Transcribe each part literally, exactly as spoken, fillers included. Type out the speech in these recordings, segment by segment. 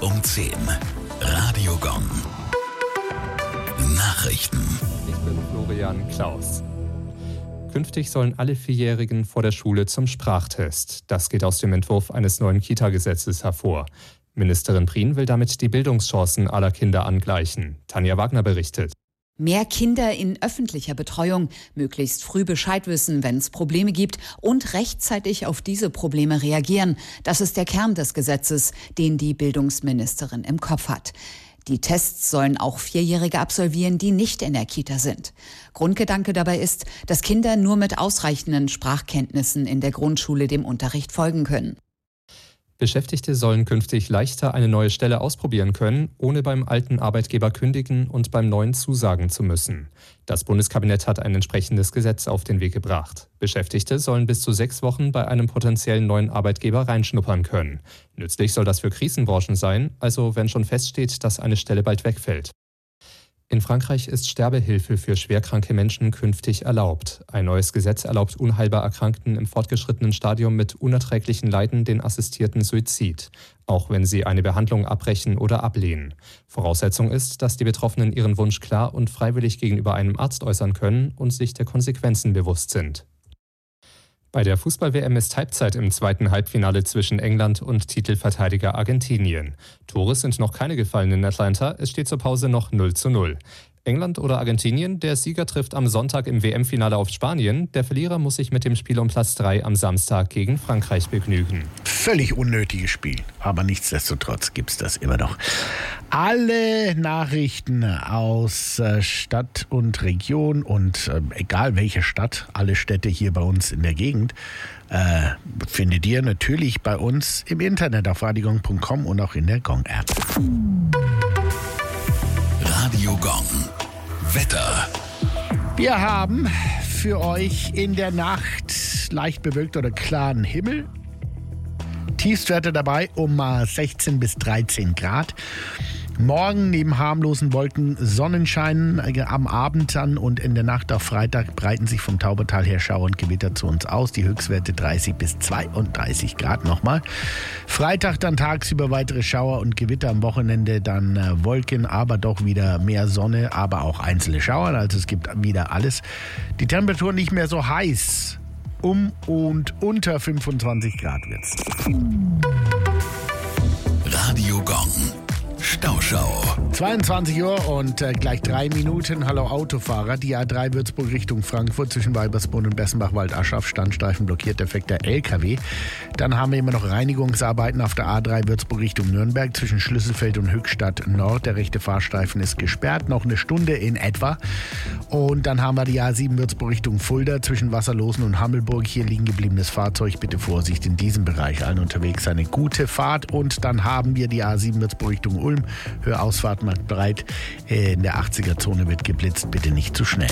um zehn. Radio Gong. Nachrichten. Ich bin Florian Klaus. Künftig sollen alle Vierjährigen vor der Schule zum Sprachtest. Das geht aus dem Entwurf eines neuen Kita-Gesetzes hervor. Ministerin Prien will damit die Bildungschancen aller Kinder angleichen. Tanja Wagner berichtet. Mehr Kinder in öffentlicher Betreuung, möglichst früh Bescheid wissen, wenn es Probleme gibt und rechtzeitig auf diese Probleme reagieren. Das ist der Kern des Gesetzes, den die Bildungsministerin im Kopf hat. Die Tests sollen auch Vierjährige absolvieren, die nicht in der Kita sind. Grundgedanke dabei ist, dass Kinder nur mit ausreichenden Sprachkenntnissen in der Grundschule dem Unterricht folgen können. Beschäftigte sollen künftig leichter eine neue Stelle ausprobieren können, ohne beim alten Arbeitgeber kündigen und beim neuen zusagen zu müssen. Das Bundeskabinett hat ein entsprechendes Gesetz auf den Weg gebracht. Beschäftigte sollen bis zu sechs Wochen bei einem potenziellen neuen Arbeitgeber reinschnuppern können. Nützlich soll das für Krisenbranchen sein, also wenn schon feststeht, dass eine Stelle bald wegfällt. In Frankreich ist Sterbehilfe für schwerkranke Menschen künftig erlaubt. Ein neues Gesetz erlaubt unheilbar Erkrankten im fortgeschrittenen Stadium mit unerträglichen Leiden den assistierten Suizid, auch wenn sie eine Behandlung abbrechen oder ablehnen. Voraussetzung ist, dass die Betroffenen ihren Wunsch klar und freiwillig gegenüber einem Arzt äußern können und sich der Konsequenzen bewusst sind. Bei der Fußball-W M ist Halbzeit im zweiten Halbfinale zwischen England und Titelverteidiger Argentinien. Tore sind noch keine gefallen in Atlanta, es steht zur Pause noch null zu null. England oder Argentinien, der Sieger trifft am Sonntag im W M-Finale auf Spanien. Der Verlierer muss sich mit dem Spiel um Platz drei am Samstag gegen Frankreich begnügen. Völlig unnötiges Spiel, aber nichtsdestotrotz gibt es das immer noch. Alle Nachrichten aus äh, Stadt und Region und äh, egal welche Stadt, alle Städte hier bei uns in der Gegend, äh, findet ihr natürlich bei uns im Internet auf radiogong punkt com und auch in der Gong-App. Radio Gong. Wetter. Wir haben für euch in der Nacht leicht bewölkt oder klaren Himmel. Tiefstwerte dabei um sechzehn bis dreizehn Grad. Morgen neben harmlosen Wolken Sonnenschein am Abend dann und in der Nacht auf Freitag breiten sich vom Taubertal her Schauer und Gewitter zu uns aus. Die Höchstwerte dreißig bis zweiunddreißig Grad nochmal. Freitag dann tagsüber weitere Schauer und Gewitter, am Wochenende dann äh, Wolken, aber doch wieder mehr Sonne, aber auch einzelne Schauer. Also es gibt wieder alles. Die Temperatur nicht mehr so heiß. Um und unter fünfundzwanzig Grad wird's. Radio Gong. Stauschau. zweiundzwanzig Uhr und äh, gleich drei Minuten. Hallo Autofahrer. Die A drei Würzburg Richtung Frankfurt zwischen Weibersbrunn und Bessenbach-Wald-Asch auf Standstreifen blockiert defekter L K W. Dann haben wir immer noch Reinigungsarbeiten auf der A drei Würzburg Richtung Nürnberg zwischen Schlüsselfeld und Höchstadt Nord. Der rechte Fahrstreifen ist gesperrt. Noch eine Stunde in etwa. Und dann haben wir die A sieben Würzburg Richtung Fulda zwischen Wasserlosen und Hammelburg. Hier liegen gebliebenes Fahrzeug. Bitte Vorsicht in diesem Bereich. Allen unterwegs eine gute Fahrt. Und dann haben wir die A sieben Würzburg Richtung Ulm. Hörausfahrt macht breit. In der achtziger-Zone wird geblitzt. Bitte nicht zu schnell.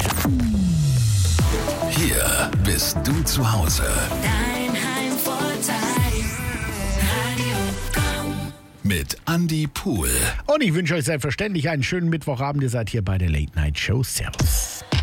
Hier bist du zu Hause. Dein Heimvorteil. Radio Gong. Mit Andi Pohl. Und ich wünsche euch selbstverständlich einen schönen Mittwochabend. Ihr seid hier bei der Late Night Show. Servus.